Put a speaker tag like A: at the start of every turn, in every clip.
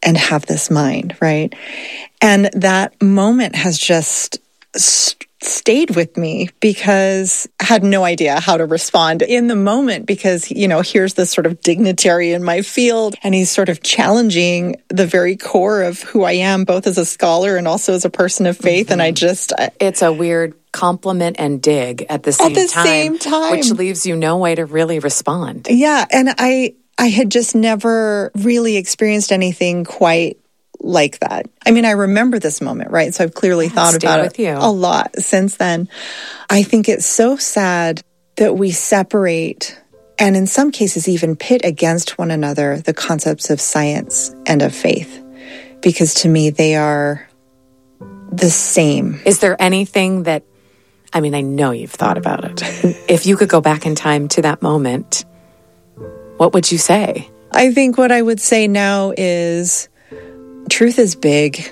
A: and have this mind, right? And that moment has just stayed with me because I had no idea how to respond in the moment because, here's this sort of dignitary in my field and he's sort of challenging the very core of who I am, both as a scholar and also as a person of faith. Mm-hmm. And
B: it's a weird compliment and dig at the same time, which leaves you no way to really respond.
A: Yeah. And I had just never really experienced anything quite like that. I mean, I remember this moment, right? So I've clearly thought about it a lot since then. I think it's so sad that we separate and in some cases even pit against one another the concepts of science and of faith, because to me they are the same.
B: Is there anything that, I know you've thought about it. If you could go back in time to that moment, what would you say?
A: I think what I would say now is truth is big.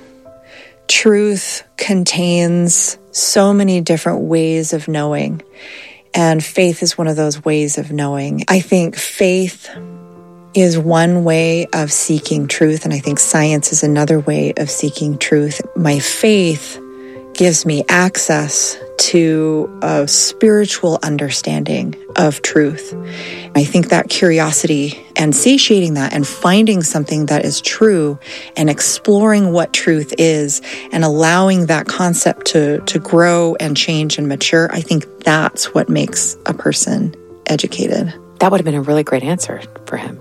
A: Truth contains so many different ways of knowing, and faith is one of those ways of knowing. I think faith is one way of seeking truth, and I think science is another way of seeking truth. My faith gives me access to a spiritual understanding of truth. I think that curiosity and satiating that and finding something that is true and exploring what truth is and allowing that concept to grow and change and mature, I think that's what makes a person educated.
B: That would have been a really great answer for him.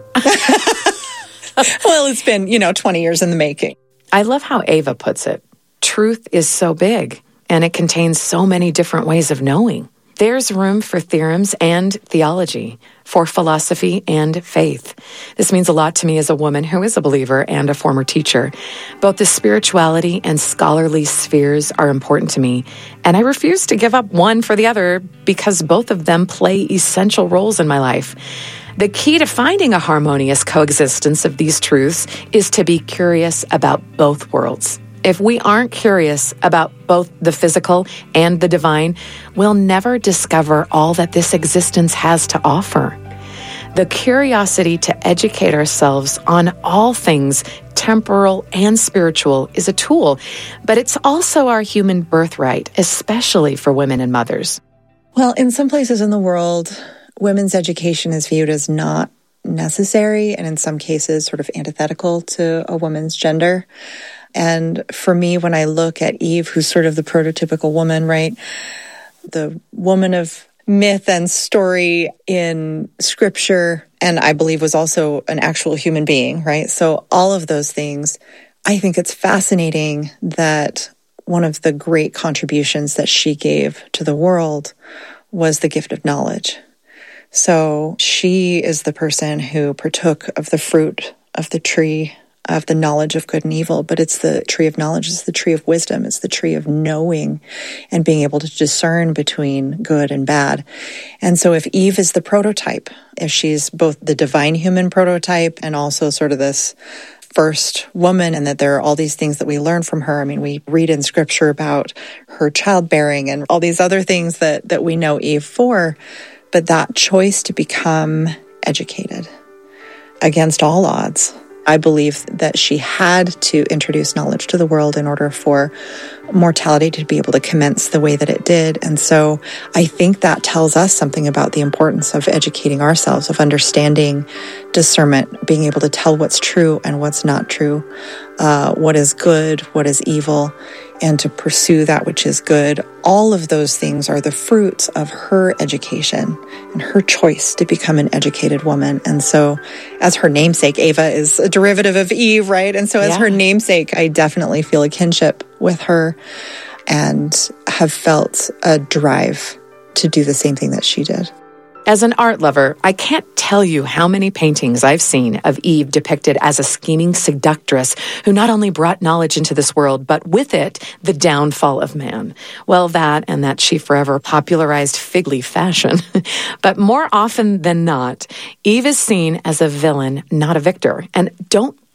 A: Well, it's been, 20 years in the making.
B: I love how Ava puts it. Truth is so big, and it contains so many different ways of knowing. There's room for theorems and theology, for philosophy and faith. This means a lot to me as a woman who is a believer and a former teacher. Both the spirituality and scholarly spheres are important to me, and I refuse to give up one for the other because both of them play essential roles in my life. The key to finding a harmonious coexistence of these truths is to be curious about both worlds. If we aren't curious about both the physical and the divine, we'll never discover all that this existence has to offer. The curiosity to educate ourselves on all things temporal and spiritual is a tool, but it's also our human birthright, especially for women and mothers.
A: Well, in some places in the world, women's education is viewed as not necessary and in some cases sort of antithetical to a woman's gender. And for me, when I look at Eve, who's sort of the prototypical woman, right? The woman of myth and story in scripture, and I believe was also an actual human being, right? So all of those things, I think it's fascinating that one of the great contributions that she gave to the world was the gift of knowledge. So she is the person who partook of the fruit of the tree of the knowledge of good and evil, but it's the tree of knowledge, it's the tree of wisdom, it's the tree of knowing and being able to discern between good and bad. And so if Eve is the prototype, if she's both the divine human prototype and also sort of this first woman, and that there are all these things that we learn from her. I mean, we read in scripture about her childbearing and all these other things that we know Eve for, but that choice to become educated against all odds, I believe that she had to introduce knowledge to the world in order for mortality to be able to commence the way that it did. And so I think that tells us something about the importance of educating ourselves, of understanding discernment, being able to tell what's true and what's not true, what is good, what is evil, and to pursue that which is good. All of those things are the fruits of her education and her choice to become an educated woman. And so as her namesake, Ava is a derivative of Eve, right? And so as her namesake, I definitely feel a kinship with her and have felt a drive to do the same thing that she did.
B: As an art lover, I can't tell you how many paintings I've seen of Eve depicted as a scheming seductress who not only brought knowledge into this world, but with it, the downfall of man. Well, that and that she forever popularized fig leaf fashion. But more often than not, Eve is seen as a villain, not a victor. And don't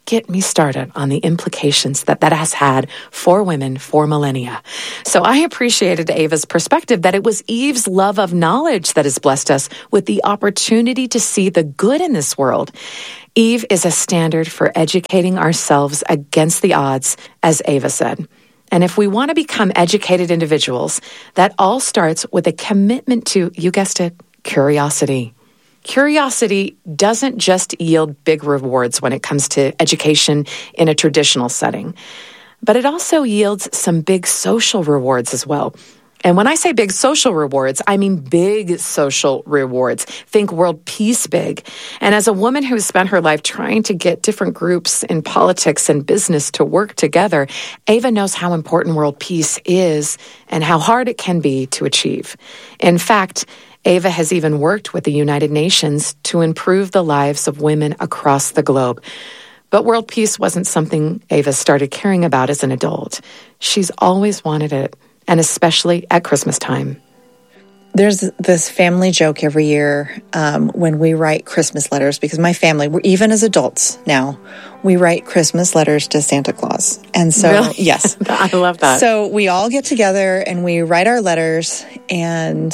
B: get me started on the implications that has had for women for millennia. So I appreciated Ava's perspective that it was Eve's love of knowledge that has blessed us with the opportunity to see the good in this world. Eve is a standard for educating ourselves against the odds, as Ava said. And if we want to become educated individuals, that all starts with a commitment to, you guessed it, curiosity. Curiosity doesn't just yield big rewards when it comes to education in a traditional setting, but it also yields some big social rewards as well. And when I say big social rewards, I mean big social rewards. Think world peace big. And as a woman who's spent her life trying to get different groups in politics and business to work together, Ava knows how important world peace is and how hard it can be to achieve. In fact, Ava has even worked with the United Nations to improve the lives of women across the globe. But world peace wasn't something Ava started caring about as an adult. She's always wanted it, and especially at Christmas time.
A: There's this family joke every year when we write Christmas letters, because my family, even as adults now, we write Christmas letters to Santa Claus. And so,
B: really?
A: Yes.
B: I love that.
A: So we all get together and we write our letters, and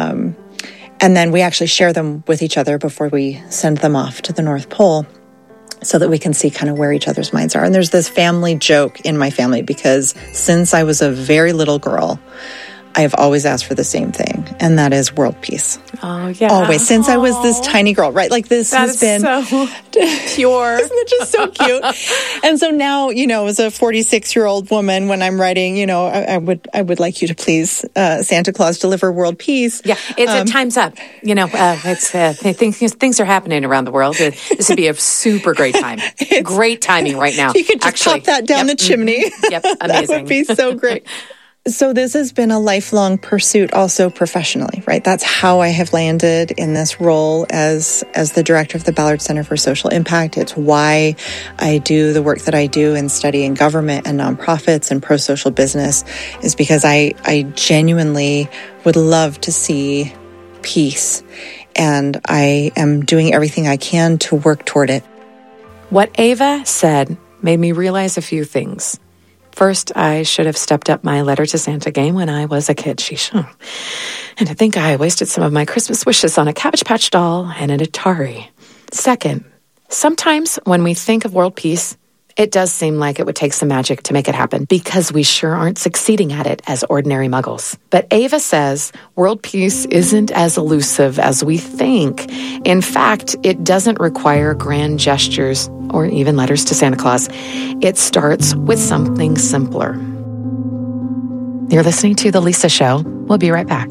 A: then we actually share them with each other before we send them off to the North Pole, so that we can see kind of where each other's minds are. And there's this family joke in my family, because since I was a very little girl, I have always asked for the same thing, and that is world peace.
B: Oh, yeah.
A: Always. Since I was this tiny girl, right? Like this
B: that
A: has been
B: so pure.
A: Isn't it just so cute? And so now, as a 46-year-old woman, when I'm writing, I would like you to please, Santa Claus, deliver world peace.
B: Yeah, it's time's up. It's things are happening around the world. This would be a super great time. Great timing right now.
A: You could just pop that down the chimney.
B: Yep, amazing.
A: That would be so great. So this has been a lifelong pursuit also professionally, right? That's how I have landed in this role as the director of the Ballard Center for Social Impact. It's why I do the work that I do in studying government and nonprofits and pro-social business, is because I genuinely would love to see peace, and I am doing everything I can to work toward it.
B: What Ava said made me realize a few things. First, I should have stepped up my letter to Santa game when I was a kid. And to think I wasted some of my Christmas wishes on a Cabbage Patch doll and an Atari. Second, sometimes when we think of world peace, it does seem like it would take some magic to make it happen, because we sure aren't succeeding at it as ordinary muggles. But Ava says world peace isn't as elusive as we think. In fact, it doesn't require grand gestures or even letters to Santa Claus. It starts with something simpler. You're listening to The Lisa Show. We'll be right back.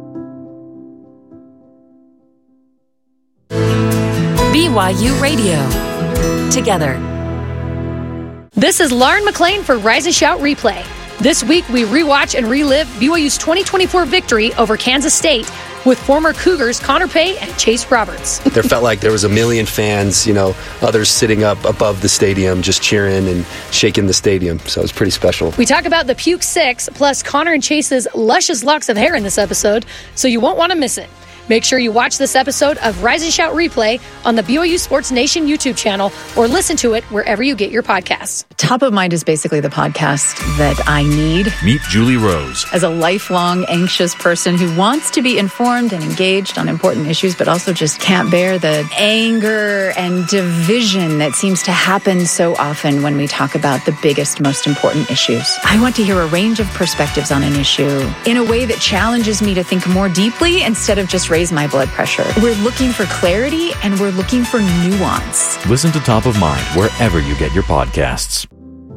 C: BYU Radio. Together.
D: This is Lauren McLean for Rise and Shout Replay. This week, we rewatch and relive BYU's 2024 victory over Kansas State with former Cougars Connor Pay and Chase Roberts.
E: There felt like there was a million fans, others sitting up above the stadium just cheering and shaking the stadium. So it was pretty special.
D: We talk about the Puke Six, plus Connor and Chase's luscious locks of hair in this episode, so you won't want to miss it. Make sure you watch this episode of Rise and Shout Replay on the BYU Sports Nation YouTube channel, or listen to it wherever you get your podcasts.
F: Top of Mind is basically the podcast that I need.
G: Meet Julie Rose.
F: As a lifelong anxious person who wants to be informed and engaged on important issues, but also just can't bear the anger and division that seems to happen so often when we talk about the biggest, most important issues. I want to hear a range of perspectives on an issue in a way that challenges me to think more deeply instead of just raise my blood pressure. We're looking for clarity and we're looking for nuance.
G: Listen to Top of Mind wherever you get your podcasts.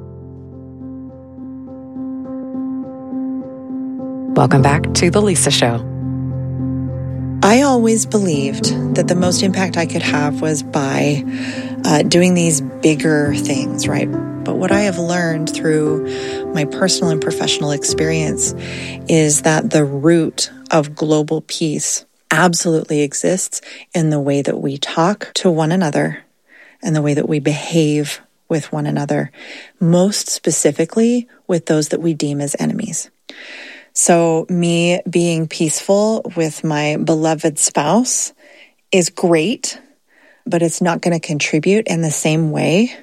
B: Welcome back to The Lisa Show.
A: I always believed that the most impact I could have was by doing these bigger things, right? But what I have learned through my personal and professional experience is that the root of global peace absolutely exists in the way that we talk to one another and the way that we behave with one another, most specifically with those that we deem as enemies. So me being peaceful with my beloved spouse is great, but it's not going to contribute in the same way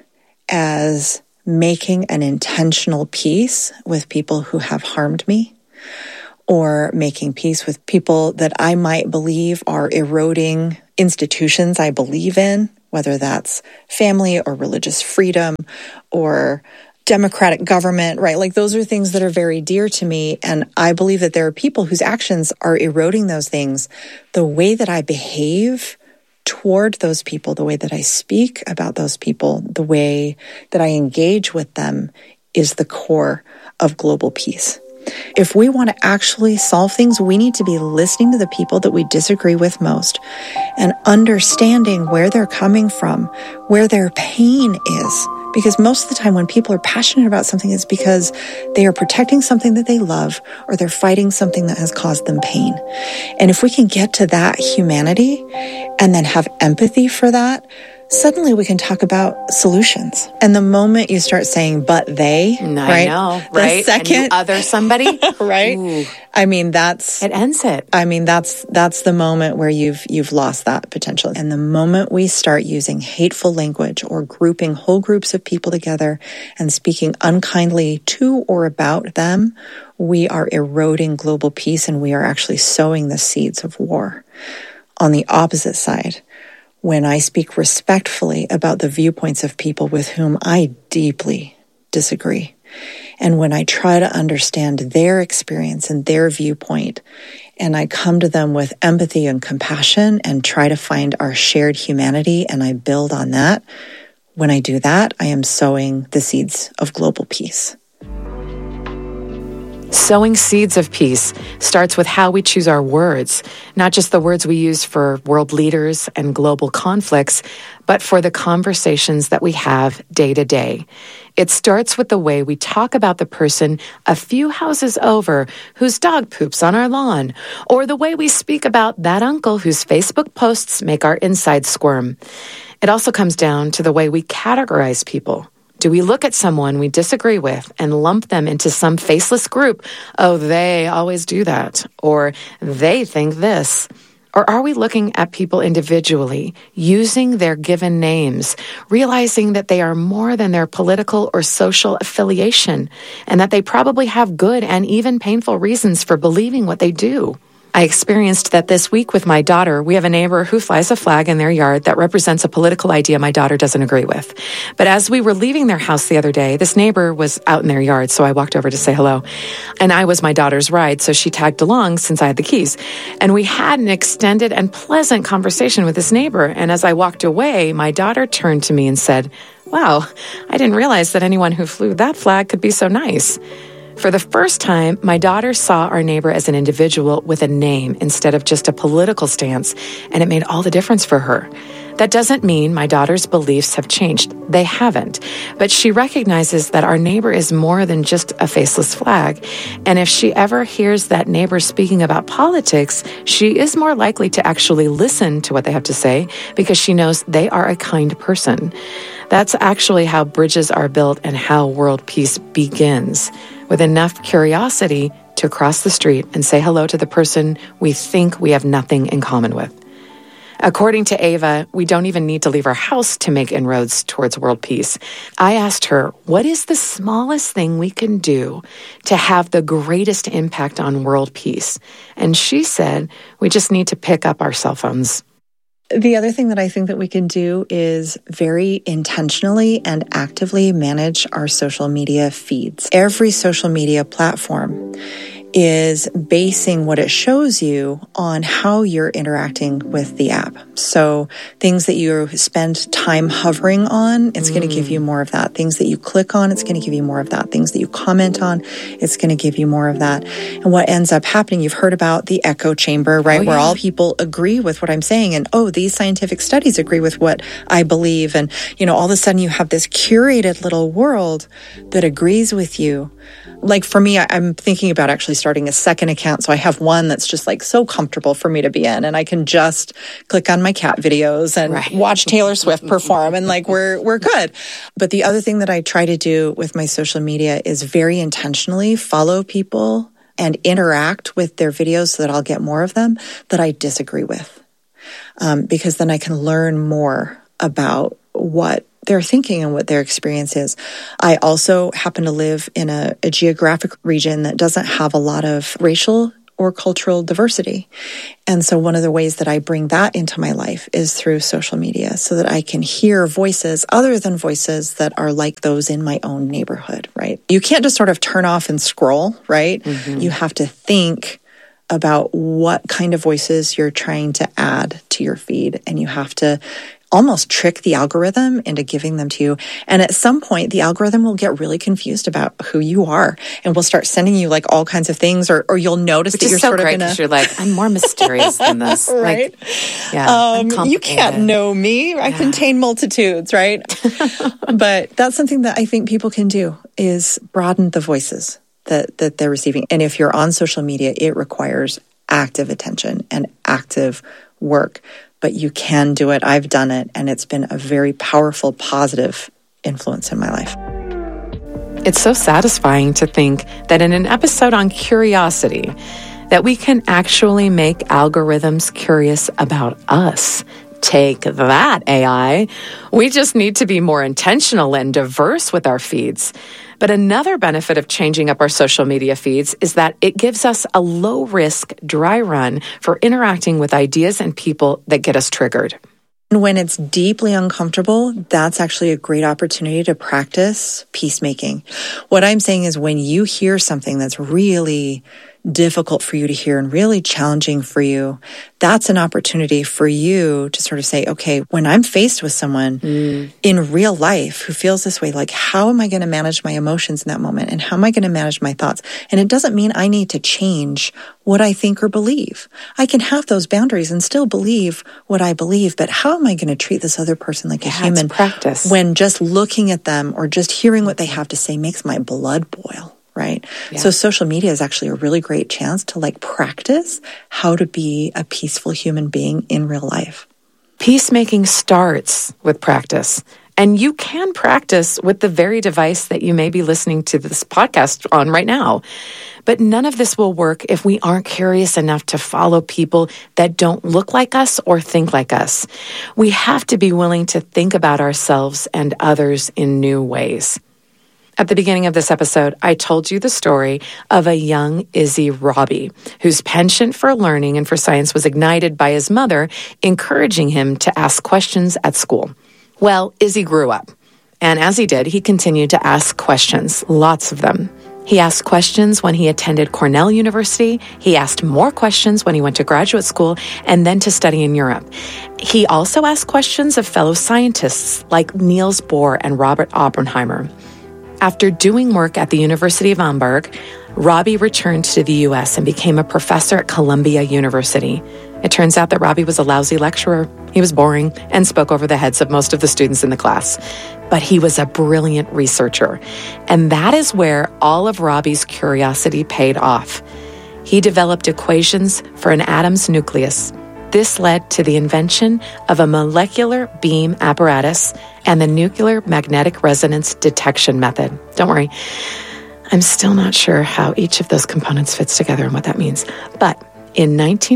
A: as making an intentional peace with people who have harmed me, or making peace with people that I might believe are eroding institutions I believe in, whether that's family or religious freedom or democratic government, right? Like those are things that are very dear to me. And I believe that there are people whose actions are eroding those things. The way that I behave toward those people, the way that I speak about those people, the way that I engage with them is the core of global peace. If we want to actually solve things, we need to be listening to the people that we disagree with most and understanding where they're coming from, where their pain is. Because most of the time when people are passionate about something, it's because they are protecting something that they love or they're fighting something that has caused them pain. And if we can get to that humanity and then have empathy for that, suddenly we can talk about solutions. And the moment you start saying, but they, right?
B: I know, right?
A: The second,
B: and you other somebody,
A: right?
B: Ooh.
A: I mean, it
B: ends it.
A: I mean, that's the moment where you've lost that potential. And the moment we start using hateful language or grouping whole groups of people together and speaking unkindly to or about them, we are eroding global peace and we are actually sowing the seeds of war. On the opposite side, when I speak respectfully about the viewpoints of people with whom I deeply disagree, and when I try to understand their experience and their viewpoint, and I come to them with empathy and compassion and try to find our shared humanity, and I build on that, when I do that, I am sowing the seeds of global peace.
B: Sowing seeds of peace starts with how we choose our words, not just the words we use for world leaders and global conflicts, but for the conversations that we have day to day. It starts with the way we talk about the person a few houses over whose dog poops on our lawn, or the way we speak about that uncle whose Facebook posts make our insides squirm. It also comes down to the way we categorize people. Do we look at someone we disagree with and lump them into some faceless group? Oh, they always do that. Or they think this. Or are we looking at people individually, using their given names, realizing that they are more than their political or social affiliation, and that they probably have good and even painful reasons for believing what they do? I experienced that this week with my daughter. We have a neighbor who flies a flag in their yard that represents a political idea my daughter doesn't agree with. But as we were leaving their house the other day, this neighbor was out in their yard, so I walked over to say hello. And I was my daughter's ride, so she tagged along since I had the keys. And we had an extended and pleasant conversation with this neighbor. And as I walked away, my daughter turned to me and said, "Wow, I didn't realize that anyone who flew that flag could be so nice." For the first time, my daughter saw our neighbor as an individual with a name instead of just a political stance, and it made all the difference for her. That doesn't mean my daughter's beliefs have changed. They haven't. But she recognizes that our neighbor is more than just a faceless flag. And if she ever hears that neighbor speaking about politics, she is more likely to actually listen to what they have to say because she knows they are a kind person. That's actually how bridges are built and how world peace begins, with enough curiosity to cross the street and say hello to the person we think we have nothing in common with. According to Ava, we don't even need to leave our house to make inroads towards world peace. I asked her, what is the smallest thing we can do to have the greatest impact on world peace? And she said, we just need to pick up our cell phones.
A: The other thing that I think that we can do is very intentionally and actively manage our social media feeds. Every social media platform is basing what it shows you on how you're interacting with the app. So things that you spend time hovering on, it's going to give you more of that. Things that you click on, it's going to give you more of that. Things that you comment on, it's going to give you more of that. And what ends up happening, you've heard about the echo chamber, right? Where all people agree with what I'm saying. And, these scientific studies agree with what I believe. And, all of a sudden you have this curated little world that agrees with you. Like for me, I'm thinking about actually starting a second account. So I have one that's just like so comfortable for me to be in. And I can just click on my cat videos and watch Taylor Swift perform and like we're good. But the other thing that I try to do with my social media is very intentionally follow people and interact with their videos so that I'll get more of them that I disagree with. Because then I can learn more about what they're thinking and what their experience is. I also happen to live in a geographic region that doesn't have a lot of racial or cultural diversity. And so one of the ways that I bring that into my life is through social media so that I can hear voices other than voices that are like those in my own neighborhood, right? You can't just sort of turn off and scroll, right? Mm-hmm. You have to think about what kind of voices you're trying to add to your feed, and you have to almost trick the algorithm into giving them to you. And at some point, the algorithm will get really confused about who you are and will start sending you like all kinds of things, or you'll notice that you're sort of in a...
B: You're like, I'm more mysterious than this.
A: Right?
B: Like, yeah,
A: you can't know me. I contain multitudes, right? But that's something that I think people can do, is broaden the voices that they're receiving. And if you're on social media, it requires active attention and active work. But you can do it. I've done it, and it's been a very powerful, positive influence in my life.
B: It's so satisfying to think that in an episode on curiosity, that we can actually make algorithms curious about us. Take that, AI. We just need to be more intentional and diverse with our feeds. But another benefit of changing up our social media feeds is that it gives us a low-risk, dry run for interacting with ideas and people that get us triggered.
A: When it's deeply uncomfortable, that's actually a great opportunity to practice peacemaking. What I'm saying is when you hear something that's really difficult for you to hear and really challenging for you, that's an opportunity for you to sort of say, okay, when I'm faced with someone in real life who feels this way, like, how am I going to manage my emotions in that moment? And how am I going to manage my thoughts? And it doesn't mean I need to change what I think or believe. I can have those boundaries and still believe what I believe, but how am I going to treat this other person like a human
B: practice
A: when just looking at them or just hearing what they have to say makes my blood boil? Right? Yeah. So social media is actually a really great chance to like practice how to be a peaceful human being in real life.
B: Peacemaking starts with practice. And you can practice with the very device that you may be listening to this podcast on right now. But none of this will work if we aren't curious enough to follow people that don't look like us or think like us. We have to be willing to think about ourselves and others in new ways. At the beginning of this episode, I told you the story of a young Izzy Robbie, whose penchant for learning and for science was ignited by his mother, encouraging him to ask questions at school. Well, Izzy grew up, and as he did, he continued to ask questions, lots of them. He asked questions when he attended Cornell University. He asked more questions when he went to graduate school and then to study in Europe. He also asked questions of fellow scientists like Niels Bohr and Robert Oppenheimer. After doing work at the University of Hamburg, Robbie returned to the U.S. and became a professor at Columbia University. It turns out that Robbie was a lousy lecturer. He was boring and spoke over the heads of most of the students in the class. But he was a brilliant researcher. And that is where all of Robbie's curiosity paid off. He developed equations for an atom's nucleus. This led to the invention of a molecular beam apparatus and the nuclear magnetic resonance detection method. Don't worry, I'm still not sure how each of those components fits together and what that means. But in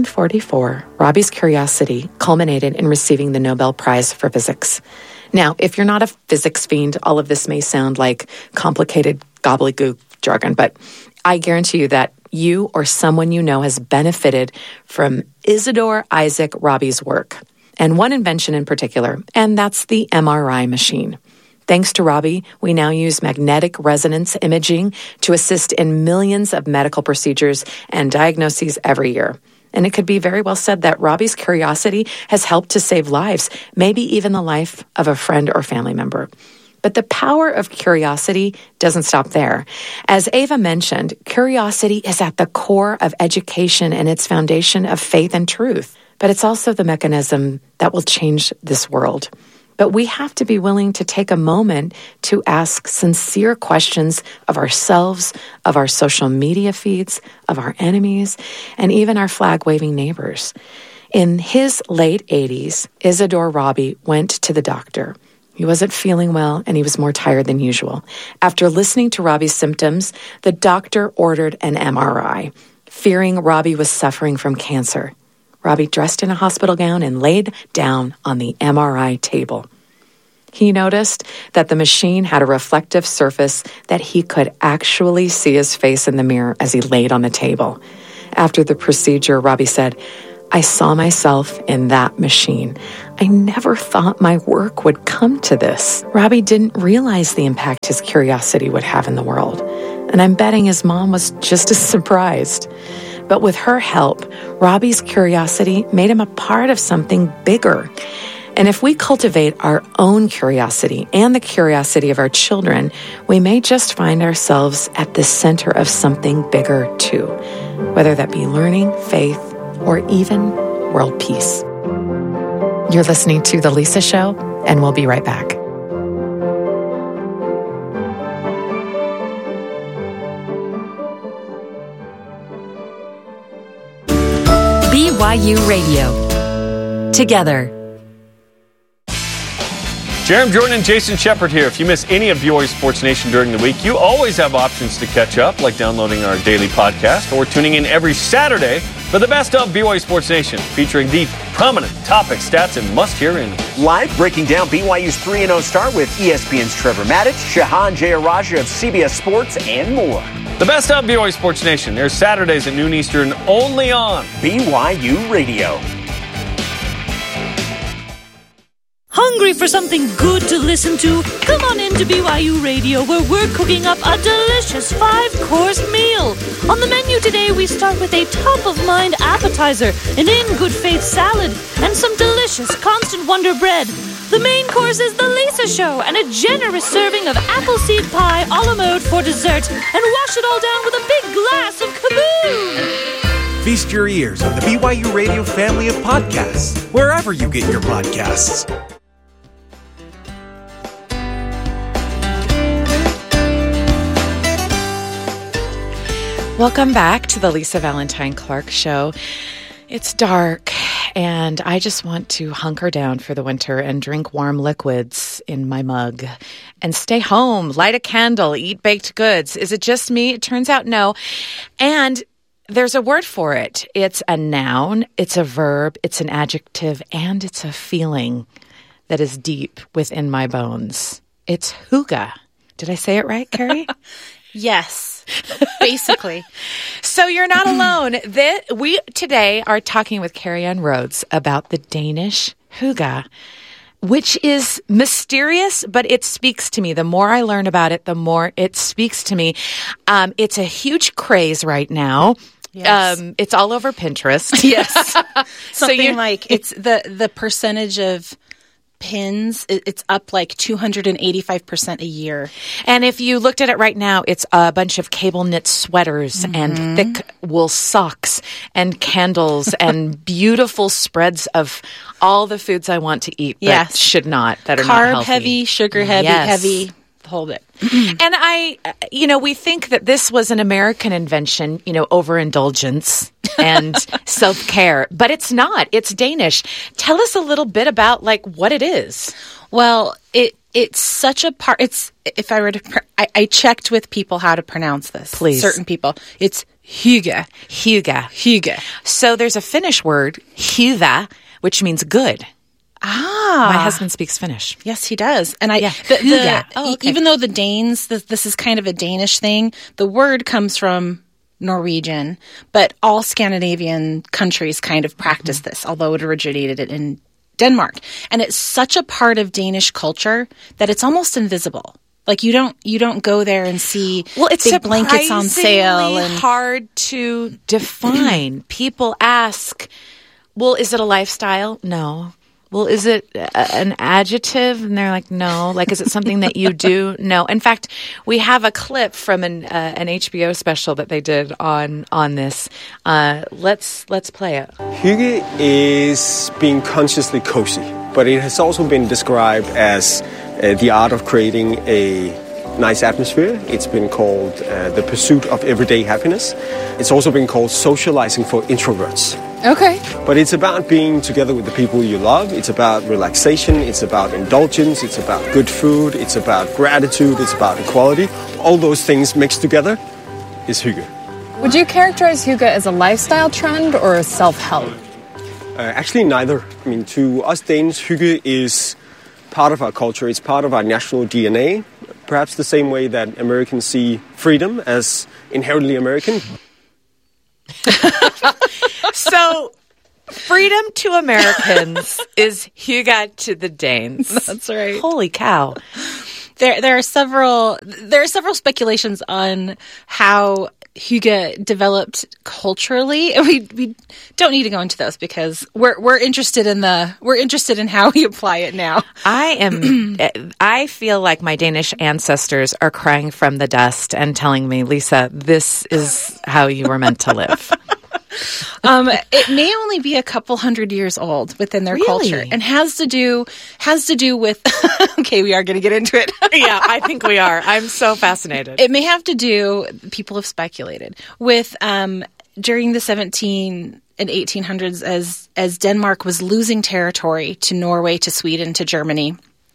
B: 1944, Robbie's curiosity culminated in receiving the Nobel Prize for Physics. Now, if you're not a physics fiend, all of this may sound like complicated gobbledygook jargon, but I guarantee you that you or someone you know has benefited from Isidore Isaac Robbie's work, and one invention in particular, and that's the MRI machine. Thanks to Robbie, we now use magnetic resonance imaging to assist in millions of medical procedures and diagnoses every year. And it could be very well said that Robbie's curiosity has helped to save lives, maybe even the life of a friend or family member. But the power of curiosity doesn't stop there. As Ava mentioned, curiosity is at the core of education and its foundation of faith and truth. But it's also the mechanism that will change this world. But we have to be willing to take a moment to ask sincere questions of ourselves, of our social media feeds, of our enemies, and even our flag-waving neighbors. In his late 80s, Isidore Robbie went to the doctor. He wasn't feeling well, and he was more tired than usual. After listening to Robbie's symptoms, the doctor ordered an MRI, fearing Robbie was suffering from cancer. Robbie dressed in a hospital gown and laid down on the MRI table. He noticed that the machine had a reflective surface that he could actually see his face in the mirror as he laid on the table. After the procedure, Robbie said, "I saw myself in that machine. I never thought my work would come to this." Robbie didn't realize the impact his curiosity would have in the world, and I'm betting his mom was just as surprised. But with her help, Robbie's curiosity made him a part of something bigger. And if we cultivate our own curiosity and the curiosity of our children, we may just find ourselves at the center of something bigger too, whether that be learning, faith, or even world peace. You're listening to The Lisa Show, and we'll be right back.
C: BYU Radio. Together.
H: Jeremy Jordan and Jason Shepard here. If you miss any of BYU Sports Nation during the week, you always have options to catch up, like downloading our daily podcast or tuning in every Saturday for the best of BYU Sports Nation, featuring the prominent topics, stats, and must-hear innings.
I: Live breaking down BYU's 3-0 start with ESPN's Trevor Maddich, Shahan Jayaraja of CBS Sports, and more.
H: The best of BYU Sports Nation airs Saturdays at noon Eastern, only on
I: BYU Radio.
J: Hungry for something good to listen to? Come on into BYU Radio, where we're cooking up a delicious 5-course meal. On the menu today, we start with a top-of-mind appetizer, an in-good-faith salad, and some delicious Constant Wonder bread. The main course is The Lisa Show, and a generous serving of appleseed pie a la mode for dessert, and wash it all down with a big glass of Kaboom!
K: Feast your ears on the BYU Radio family of podcasts, wherever you get your podcasts.
B: Welcome back to the Lisa Valentine Clark Show. It's dark, and I just want to hunker down for the winter and drink warm liquids in my mug and stay home, light a candle, eat baked goods. Is it just me? It turns out no. And there's a word for it. It's a noun, it's a verb, it's an adjective, and it's a feeling that is deep within my bones. It's hygge. Did I say it right, Carrie?
L: Yes, basically.
B: So you're not alone. We today are talking with Carrie-Anne Rhodes about the Danish hygge, which is mysterious, but it speaks to me. The more I learn about it, the more it speaks to me. It's a huge craze right now.
L: Yes.
B: It's all over Pinterest.
L: Yes. Something like it's the percentage of pins, it's up like 285% a year.
B: And if you looked at it right now, it's a bunch of cable knit sweaters and thick wool socks and candles and beautiful spreads of all the foods I want to eat but should not, that are not healthy.
L: Carb heavy, sugar heavy, heavy. Hold it.
B: And we think that this was an American invention, overindulgence and self-care, but it's not. It's Danish. Tell us a little bit about what it is.
L: Well, it's such a part. It's, if I were to, I checked with people how to pronounce this.
B: Please.
L: Certain people. It's hygge.
B: Hygge. So there's a Finnish word, hyvä, which means good. My husband speaks Finnish.
L: Yes, he does. And even though the Danes, this is kind of a Danish thing, the word comes from Norwegian, but all Scandinavian countries kind of practice this, although it originated in Denmark. And it's such a part of Danish culture that it's almost invisible. Like you don't go there and see big blankets on sale.
B: It's hard to define. People ask, well, is it a lifestyle? No. Well, is it an adjective? And they're like, no. Is it something that you do? No. In fact, we have a clip from an HBO special that they did on this. Let's play it.
M: Hygge is being consciously cozy, but it has also been described as the art of creating a nice atmosphere. It's been called the pursuit of everyday happiness. It's also been called socializing for introverts.
N: Okay.
M: But it's about being together with the people you love. It's about relaxation. It's about indulgence. It's about good food. It's about gratitude. It's about equality. All those things mixed together is hygge.
N: Would you characterize hygge as a lifestyle trend or a self-help?
M: Actually, neither. I mean, to us Danes, hygge is part of our culture. It's part of our national DNA, perhaps the same way that Americans see freedom as inherently American.
B: So, freedom to Americans is hygge to the Danes.
L: That's right.
B: Holy cow.
L: There are several speculations on how hygge developed culturally. We don't need to go into those because we're interested in how we apply it now.
B: I feel like my Danish ancestors are crying from the dust and telling me, Lisa, this is how you were meant to live.
L: It may only be a couple hundred years old within their culture, and has to do with. Okay, we are going to get into it.
B: Yeah, I think we are. I'm so fascinated.
L: It may have to do. People have speculated with during the 17 and 1800s as Denmark was losing territory to Norway, to Sweden, to Germany.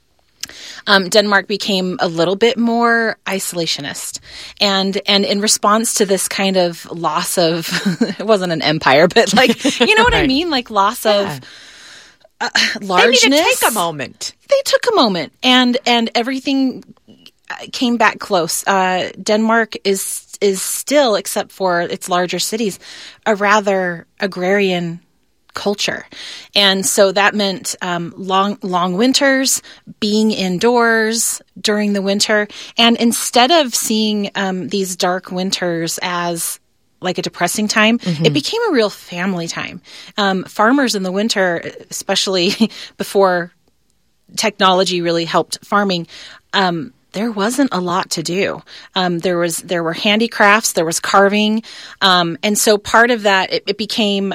L: Denmark became a little bit more isolationist, and in response to this kind of loss of, it wasn't an empire, but like, you know what I mean, like loss of largeness.
B: They need to take a moment.
L: They took a moment, and everything came back close. Denmark is still, except for its larger cities, a rather agrarian culture. And so that meant long winters, being indoors during the winter. And instead of seeing these dark winters as like a depressing time, it became a real family time. Farmers in the winter, especially before technology really helped farming, there wasn't a lot to do. There were handicrafts, there was carving. And so part of that, it became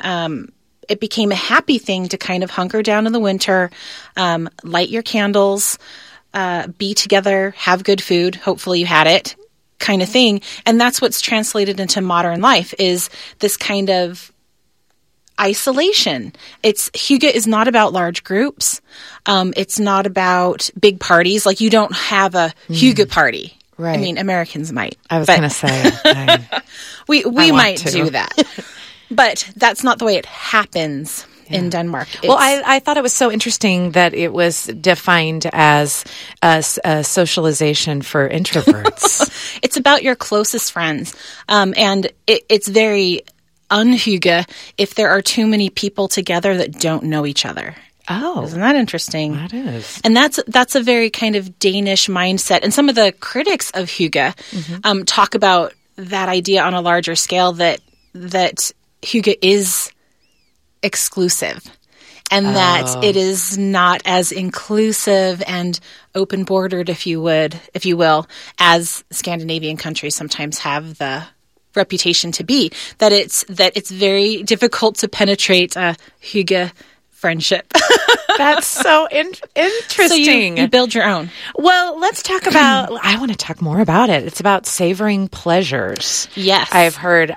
L: a happy thing to kind of hunker down in the winter, light your candles, be together, have good food. Hopefully you had it, kind of thing. And that's what's translated into modern life, is this kind of isolation. Hygge is not about large groups. It's not about big parties. Like, you don't have a hygge party.
B: Right.
L: I mean, Americans might.
B: I was going to say.
L: we might do that. But that's not the way it happens in Denmark.
B: Well, I thought it was so interesting that it was defined as a socialization for introverts.
L: It's about your closest friends. And it's very unhygge if there are too many people together that don't know each other.
B: Oh.
L: Isn't that interesting?
B: That is.
L: And that's a very kind of Danish mindset. And some of the critics of hygge talk about that idea on a larger scale, that hygge is exclusive, and that it is not as inclusive and open-bordered, if you will, as Scandinavian countries sometimes have the reputation to be. That it's very difficult to penetrate a hygge friendship.
B: That's so interesting.
L: So you build your own.
B: Well, let's talk about, I want to talk more about it. It's about savoring pleasures.
L: Yes.
B: I've heard,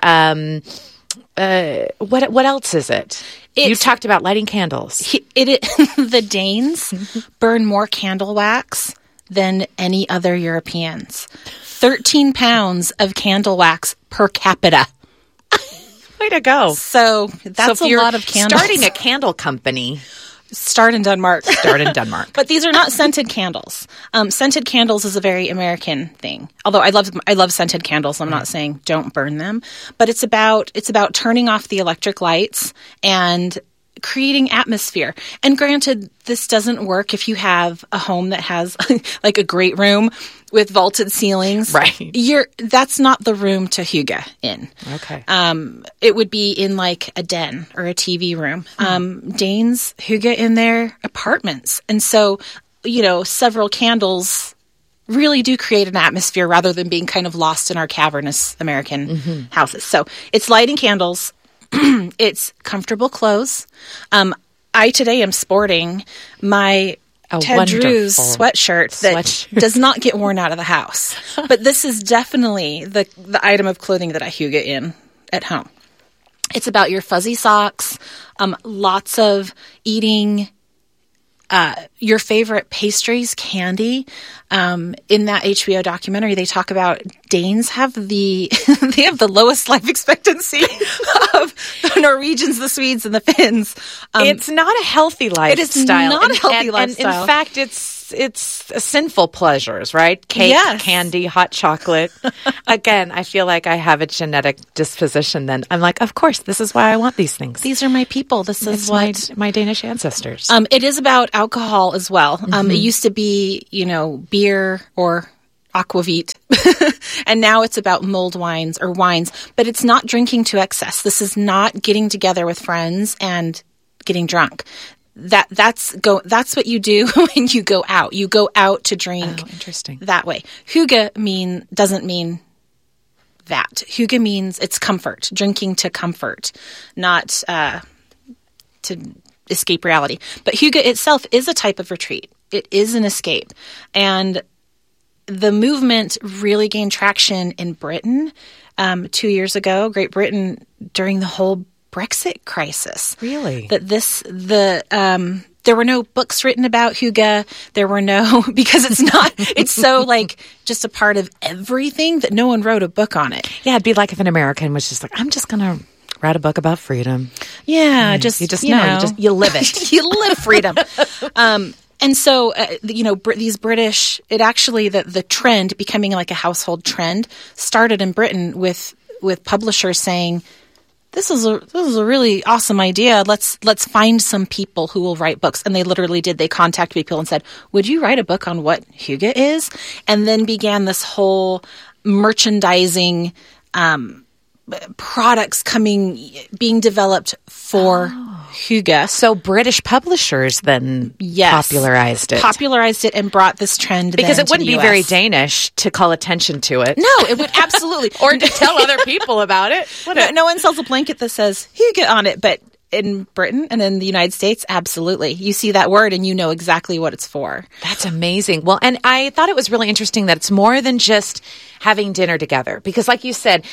B: what else is it? You talked about lighting candles.
L: The Danes burn more candle wax than any other Europeans. 13 pounds of candle wax per capita.
B: Way to go.
L: So that's a lot of candles.
B: Starting a candle company.
L: Start in Denmark.
B: But
L: these are not scented candles. Scented candles is a very American thing. Although I love scented candles. I'm not saying don't burn them, but it's about turning off the electric lights and creating atmosphere. And granted, this doesn't work if you have a home that has like a great room with vaulted ceilings.
B: Right.
L: That's not the room to hygge in.
B: Okay.
L: It would be in like a den or a TV room. Danes hygge in their apartments. And so, several candles really do create an atmosphere rather than being kind of lost in our cavernous American houses. So it's lighting candles. It's comfortable clothes. I today am sporting my Ted Drew's sweatshirt that does not get worn out of the house. But this is definitely the item of clothing that I hygge in at home. It's about your fuzzy socks, lots of eating your favorite pastries, candy. In that HBO documentary, they talk about Danes have they have the lowest life expectancy of the Norwegians, the Swedes, and the Finns.
B: It's not a healthy lifestyle.
L: It is not a healthy lifestyle.
B: And in fact, it's sinful pleasures, right? Cake, candy, hot chocolate. Again, I feel like I have a genetic disposition then. I'm like, of course, this is why I want these things.
L: These are my people. This is what
B: my Danish ancestors.
L: It is about alcohol as well. It used to be, beer or aquavit, and now it's about mulled wines or wines, but it's not drinking to excess. This is not getting together with friends and getting drunk. That's what you do when you go out. You go out to drink.
B: Oh, interesting.
L: That way. Hygge doesn't mean that. Hygge means it's comfort, drinking to comfort, not to escape reality. But hygge itself is a type of retreat. It is an escape. And the movement really gained traction in Britain 2 years ago, Great Britain, during the whole Brexit crisis.
B: Really?
L: There were no books written about hygge. There were because it's so just a part of everything that no one wrote a book on it.
B: Yeah, it'd be like if an American was just like, I'm just going to write a book about freedom.
L: Yeah,
B: you live it.
L: You live freedom. And so, these British, the trend becoming like a household trend started in Britain with publishers saying, this is a really awesome idea. Let's find some people who will write books. And they literally did. They contacted people and said, would you write a book on what hygge is? And then began this whole merchandising, products being developed for hygge.
B: So British publishers then popularized it
L: and brought this trend
B: because it wouldn't be
L: US.
B: very Danish to call attention to it.
L: No, it would absolutely
B: or to tell other people about it.
L: No one sells a blanket that says hygge on it, but in Britain and in the United States, absolutely. You see that word and you know exactly what it's for.
B: That's amazing. Well, and I thought it was really interesting that it's more than just having dinner together because like you said,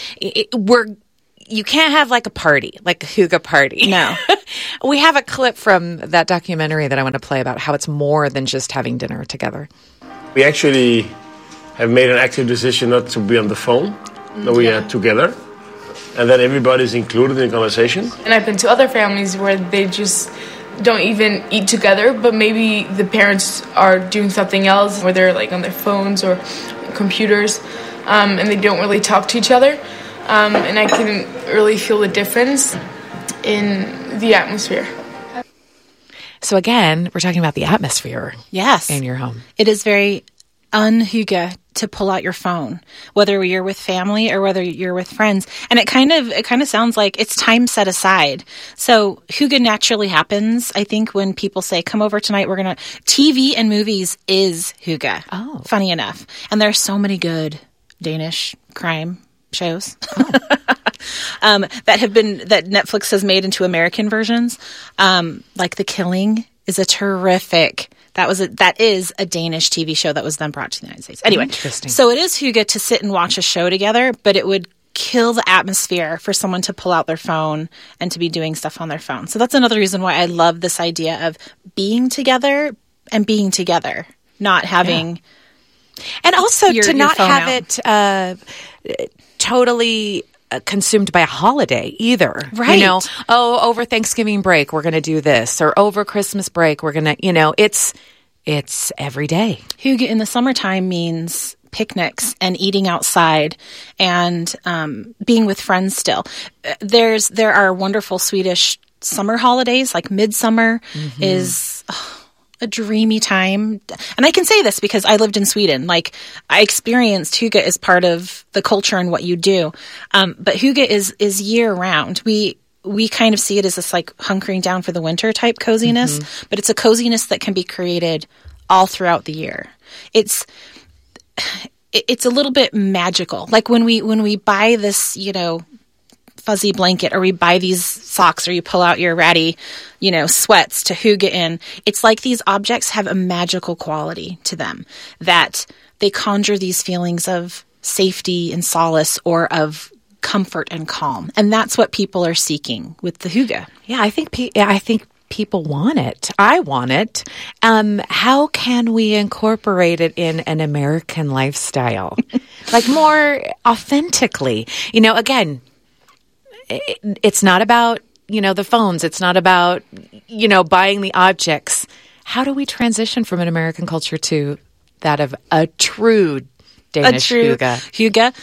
B: you can't have like a party, like a hygge party.
L: No.
B: We have a clip from that documentary that I want to play about how it's more than just having dinner together.
O: We actually have made an active decision not to be on the phone, that we are together, and that everybody's included in the conversation.
P: And I've been to other families where they just don't even eat together, but maybe the parents are doing something else, where they're like on their phones or computers, and they don't really talk to each other. And I can really feel the difference in the atmosphere.
B: So again, we're talking about the atmosphere.
L: Yes.
B: In your home.
L: It is very un-hygge to pull out your phone, whether you're with family or whether you're with friends. And it kind of sounds like it's time set aside. So hygge naturally happens, I think, when people say, come over tonight, TV and movies is hygge.
B: Oh.
L: Funny enough. And there are so many good Danish crime shows that Netflix has made into American versions. Like The Killing is a terrific. That is a Danish TV show that was then brought to the United States. Anyway, so it is hygge to sit and watch a show together, but it would kill the atmosphere for someone to pull out their phone and to be doing stuff on their phone. So that's another reason why I love this idea of being together and being together, not having.
B: Yeah. And also to not have
L: out.
B: it totally consumed by a holiday either.
L: Right.
B: Over Thanksgiving break, we're going to do this, or over Christmas break, we're going to, it's every day.
L: Hygge in the summertime means picnics and eating outside and being with friends still. There are wonderful Swedish summer holidays, like midsummer is a dreamy time. And I can say this because I lived in Sweden. Like, I experienced hygge as part of the culture and what you do. But hygge is year round. We kind of see it as this like hunkering down for the winter type coziness, but it's a coziness that can be created all throughout the year. It's a little bit magical. Like when we buy this, fuzzy blanket, or we buy these socks, or you pull out your ratty, sweats to hygge in. It's like these objects have a magical quality to them, that they conjure these feelings of safety and solace, or of comfort and calm. And that's what people are seeking with the hygge.
B: Yeah, I think people want it. I want it. How can we incorporate it in an American lifestyle? Like more authentically? Again, it's not about, the phones. It's not about, buying the objects. how do we transition from an American culture to that of a true Danish hygge?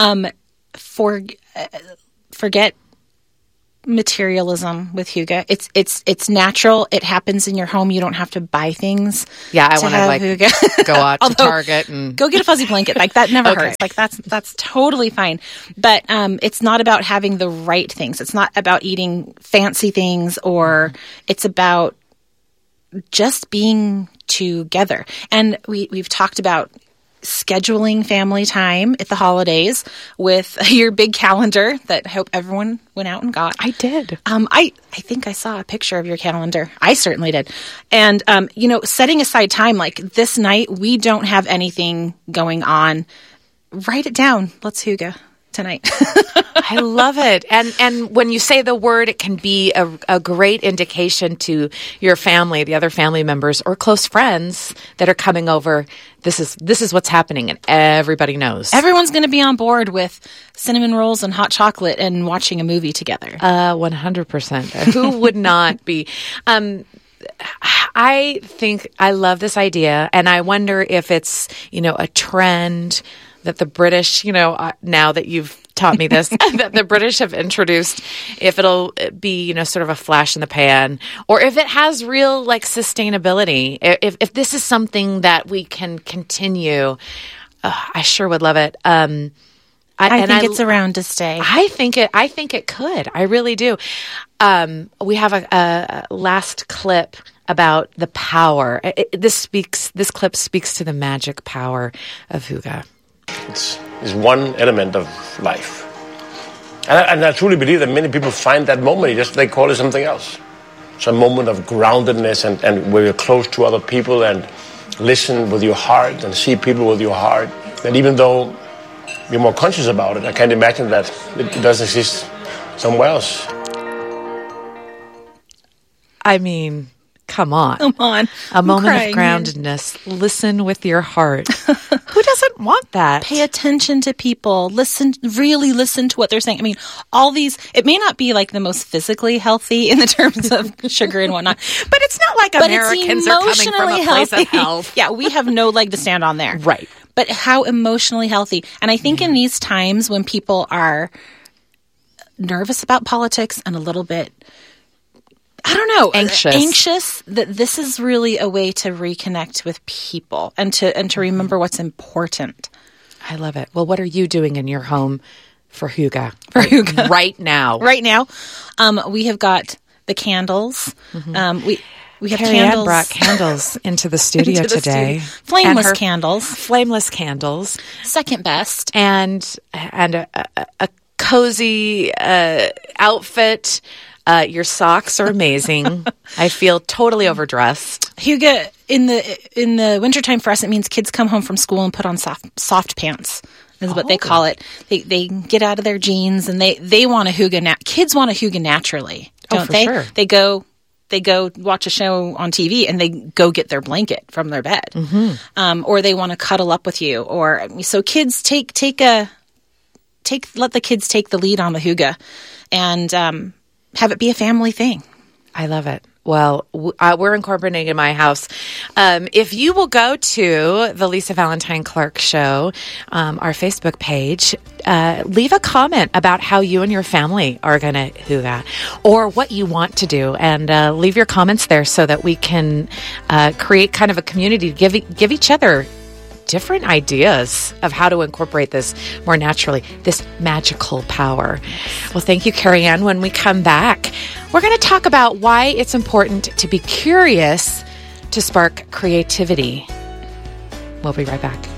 L: Forget materialism with hygge. It's natural. It happens in your home. You don't have to buy things.
B: Yeah, I want to go out to Target and
L: go get a fuzzy blanket. Like that never hurts. Like that's totally fine. But it's not about having the right things. It's not about eating fancy things, or it's about just being together. And we've talked about scheduling family time at the holidays with your big calendar that I hope everyone went out and got.
B: I did.
L: I think I saw a picture of your calendar. I certainly did. And, setting aside time, like this night, we don't have anything going on. Write it down. Let's hygge tonight.
B: I love it. And when you say the word, it can be a great indication to your family, the other family members or close friends that are coming over. This is what's happening, and everybody knows.
L: Everyone's going to be on board with cinnamon rolls and hot chocolate and watching a movie together.
B: 100%. Who would not be? I think I love this idea, and I wonder if it's, a trend that the British, now that you've taught me this, that the British have introduced, if it'll be, sort of a flash in the pan, or if it has real sustainability, if this is something that we can continue, I sure would love it.
L: I think it's around to stay.
B: I think it could. I really do. We have a last clip about the power. This clip speaks to the magic power of hygge.
O: It's one element of life. And I truly believe that many people find that moment, they call it something else. It's a moment of groundedness and where you're close to other people and listen with your heart and see people with your heart. And even though you're more conscious about it, I can't imagine that it doesn't exist somewhere else.
B: I mean, come on. A moment of groundedness. Listen with your heart. Who doesn't want that?
L: Pay attention to people. Really listen to what they're saying. I mean, all these, it may not be like the most physically healthy in the terms of sugar and whatnot.
B: But it's not like Americans are coming from a place of health.
L: Yeah, we have no leg to stand on there.
B: Right.
L: But how emotionally healthy. And I think in these times when people are nervous about politics and a little bit, I don't know, anxious, that this is really a way to reconnect with people and to remember what's important.
B: I love it. Well, what are you doing in your home for hygge? Right now.
L: Right now. We have got the candles. Mm-hmm. We have
B: Carrie Ann brought candles into the studio today.
L: Flameless candles.
B: Flameless candles.
L: Second best.
B: And a cozy outfit. Your socks are amazing. I feel totally overdressed.
L: Hygge, in the wintertime for us, it means kids come home from school and put on soft pants. Is what they call it. They get out of their jeans and they want to hygge. Kids want to hygge naturally, don't they?
B: Sure.
L: They go watch a show on TV and they go get their blanket from their bed, or they want to cuddle up with you. Or so kids let the kids take the lead on the hygge, and have it be a family thing.
B: I love it. Well, we're incorporating in my house. If you will go to the Lisa Valentine Clark Show, our Facebook page, leave a comment about how you and your family are going to hygge or what you want to do, and leave your comments there so that we can create kind of a community to give each other different ideas of how to incorporate this more naturally, this magical power. Well, thank you, Carrie Ann. When we come back, we're going to talk about why it's important to be curious to spark creativity. We'll be right back.